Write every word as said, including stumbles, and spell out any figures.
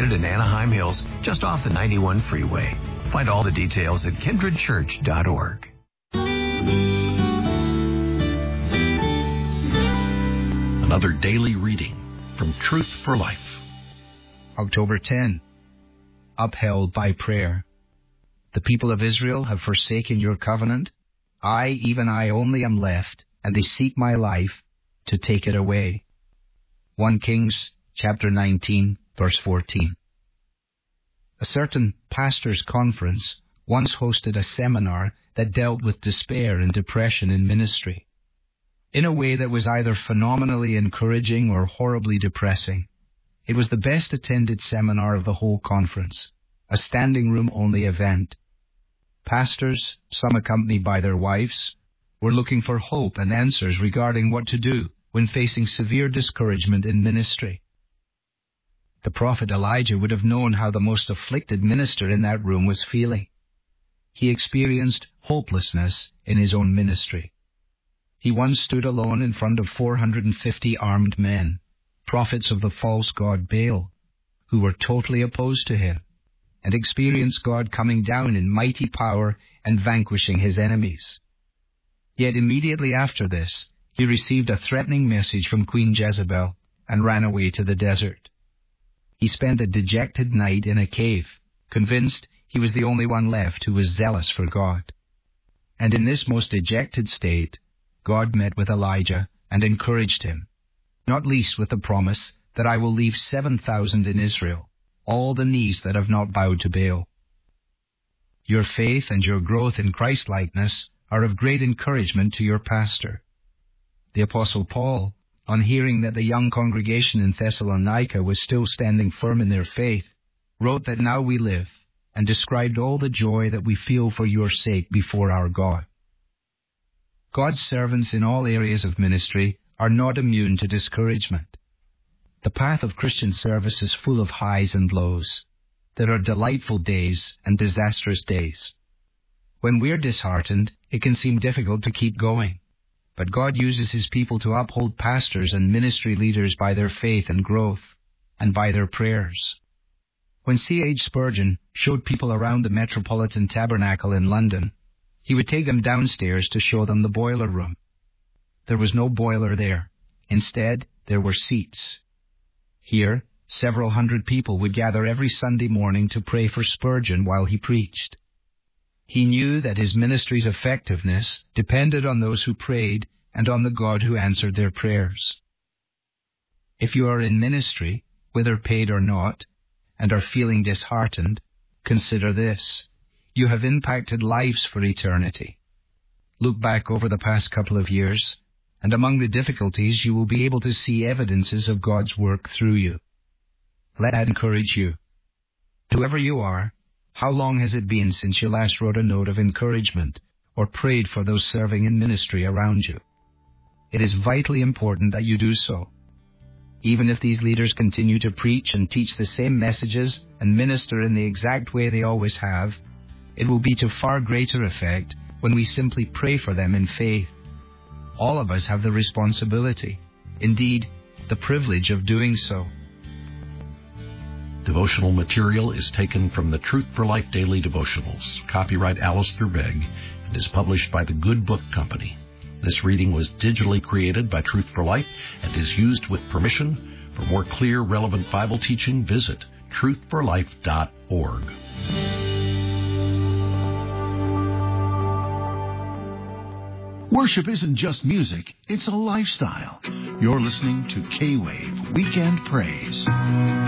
located in Anaheim Hills, just off the ninety-one freeway. Find all the details at kindred church dot org. Another daily reading from Truth for Life. October tenth. Upheld by prayer. The people of Israel have forsaken your covenant. I, even I only am left, and they seek my life to take it away. First Kings chapter nineteen, verse fourteen. A certain pastors' conference once hosted a seminar that dealt with despair and depression in ministry, in a way that was either phenomenally encouraging or horribly depressing. It was the best attended seminar of the whole conference, a standing room only event. Pastors, some accompanied by their wives, were looking for hope and answers regarding what to do when facing severe discouragement in ministry. The prophet Elijah would have known how the most afflicted minister in that room was feeling. He experienced hopelessness in his own ministry. He once stood alone in front of four hundred fifty armed men, prophets of the false god Baal, who were totally opposed to him, and experienced God coming down in mighty power and vanquishing his enemies. Yet immediately after this, he received a threatening message from Queen Jezebel and ran away to the desert. He spent a dejected night in a cave, convinced he was the only one left who was zealous for God. And in this most dejected state, God met with Elijah and encouraged him, not least with the promise that I will leave seven thousand in Israel, all the knees that have not bowed to Baal. Your faith and your growth in Christ-likeness are of great encouragement to your pastor. The Apostle Paul, on hearing that the young congregation in Thessalonica was still standing firm in their faith, wrote that now we live, and described all the joy that we feel for your sake before our God. God's servants in all areas of ministry are not immune to discouragement. The path of Christian service is full of highs and lows. There are delightful days and disastrous days. When we're disheartened, it can seem difficult to keep going. But God uses his people to uphold pastors and ministry leaders by their faith and growth, and by their prayers. When C H Spurgeon showed people around the Metropolitan Tabernacle in London, he would take them downstairs to show them the boiler room. There was no boiler there. Instead, there were seats. Here, several hundred people would gather every Sunday morning to pray for Spurgeon while he preached. He knew that his ministry's effectiveness depended on those who prayed and on the God who answered their prayers. If you are in ministry, whether paid or not, and are feeling disheartened, consider this. You have impacted lives for eternity. Look back over the past couple of years, and among the difficulties you will be able to see evidences of God's work through you. Let that encourage you. Whoever you are, how long has it been since you last wrote a note of encouragement or prayed for those serving in ministry around you? It is vitally important that you do so. Even if these leaders continue to preach and teach the same messages and minister in the exact way they always have, it will be to far greater effect when we simply pray for them in faith. All of us have the responsibility, indeed, the privilege of doing so. Devotional material is taken from the Truth for Life Daily Devotionals, copyright Alistair Begg, and is published by the Good Book Company. This reading was digitally created by Truth for Life and is used with permission. For more clear, relevant Bible teaching, visit truth for life dot org. Worship isn't just music, it's a lifestyle. You're listening to K-Wave Weekend Praise.